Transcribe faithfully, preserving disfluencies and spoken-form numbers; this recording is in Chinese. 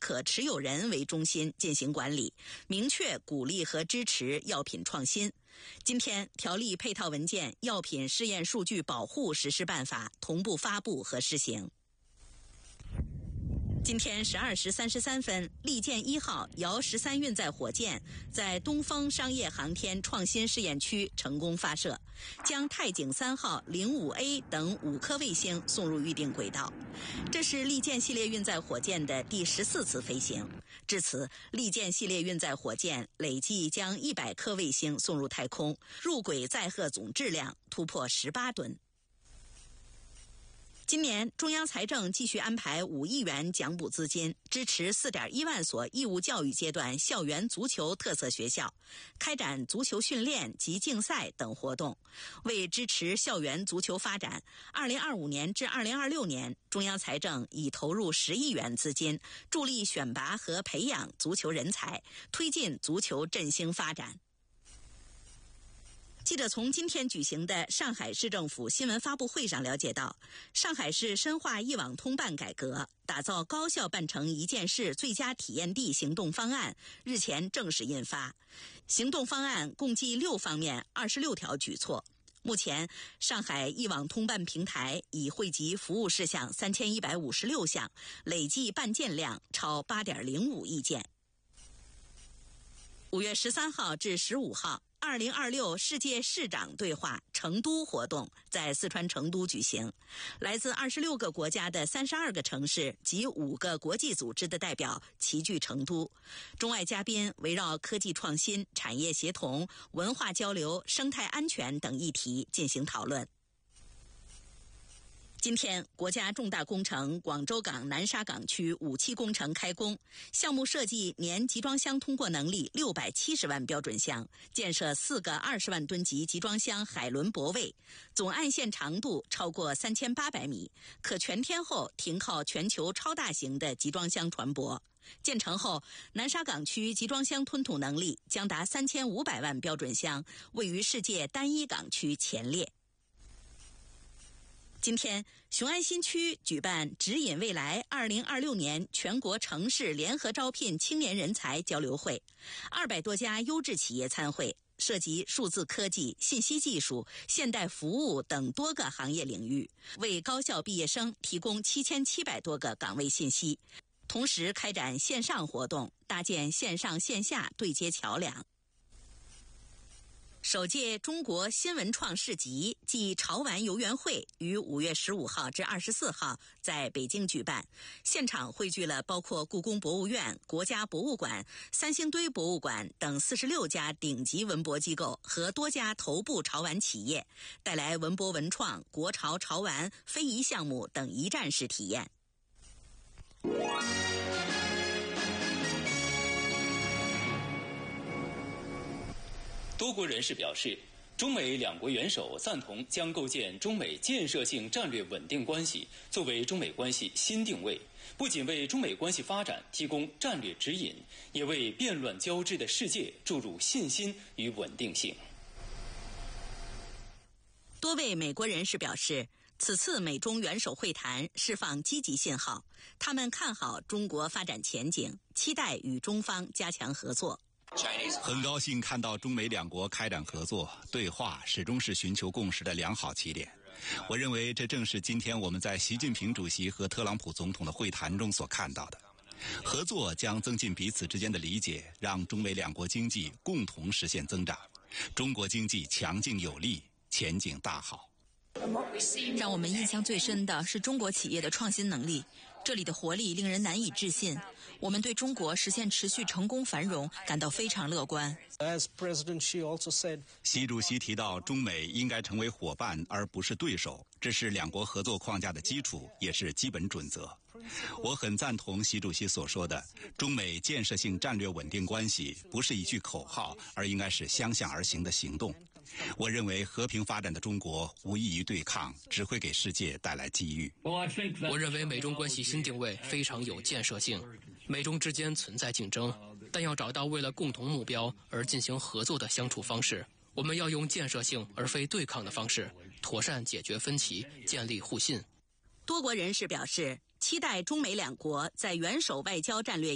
可持有人为中心进行管理，明确鼓励和支持药品创新。今天，条例配套文件《药品试验数据保护实施办法》同步发布和施行。今天十二时三十三分，利剑一号遥十三运载火箭在东风商业航天创新试验区成功发射，将太井三号、零五 A 等五颗卫星送入预定轨道。这是利剑系列运载火箭的第十四次飞行。至此，利剑系列运载火箭累计将一百颗卫星送入太空，入轨载荷总质量突破十八吨。今年，中央财政继续安排五亿元奖补资金，支持 四点一万所义务教育阶段校园足球特色学校，开展足球训练及竞赛等活动。为支持校园足球发展，二零二五年至二零二六年，中央财政已投入十亿元资金，助力选拔和培养足球人才，推进足球振兴发展。记者从今天举行的上海市政府新闻发布会上了解到，上海市深化一网通办改革，打造高效办成一件事最佳体验地行动方案日前正式印发。行动方案共计六方面二十六条举措。目前，上海一网通办平台已汇集服务事项三千一百五十六项，累计办件量超 八点零五亿件。五月十三号至十五号，二零二六世界市长对话成都活动在四川成都举行，来自二十六个国家的三十二个城市及五个国际组织的代表齐聚成都。中外嘉宾围绕科技创新、产业协同、文化交流、生态安全等议题进行讨论。今天，国家重大工程广州港南沙港区五期工程开工，项目设计年集装箱通过能力六百七十万标准箱，建设四个二十万吨级集装箱海轮泊位，总岸线长度超过三千八百米，可全天候停靠全球超大型的集装箱船舶。建成后，南沙港区集装箱吞吐能力将达三千五百万标准箱，位于世界单一港区前列。今天，雄安新区举办指引未来二零二六年全国城市联合招聘青年人才交流会，二百多家优质企业参会，涉及数字科技、信息技术、现代服务等多个行业领域，为高校毕业生提供七千七百多个岗位信息，同时开展线上活动，搭建线上线下对接桥梁。首届中国新文创市集暨潮玩游园会于五月十五号至二十四号在北京举办，现场汇聚了包括故宫博物院、国家博物馆、三星堆博物馆等四十六家顶级文博机构和多家头部潮玩企业，带来文博文创、国潮潮玩、非遗项目等一站式体验。 多国人士表示，中美两国元首赞同将构建中美建设性战略稳定关系作为中美关系新定位，不仅为中美关系发展提供战略指引，也为变乱交织的世界注入信心与稳定性。 多位美国人士表示，此次美中元首会谈释放积极信号，他们看好中国发展前景，期待与中方加强合作。 很高兴看到中美两国开展合作对话，始终是寻求共识的良好起点。我认为这正是今天我们在习近平主席和特朗普总统的会谈中所看到的。合作将增进彼此之间的理解，让中美两国经济共同实现增长，中国经济强劲有力，前景大好。 让我们印象最深的是中国企业的创新能力，这里的活力令人难以置信。我们对中国实现持续成功繁荣感到非常乐观。 习主席提到，中美应该成为伙伴而不是对手，这是两国合作框架的基础，也是基本准则。我很赞同习主席所说的，中美建设性战略稳定关系不是一句口号，而应该是相向而行的行动。我认为和平发展的中国无异于对抗，只会给世界带来机遇。 我认为美中关系新定位非常有建设性，美中之间存在竞争，但要找到为了共同目标而进行合作的相处方式。我们要用建设性而非对抗的方式，妥善解决分歧，建立互信。 多国人士表示，期待中美两国在元首外交战略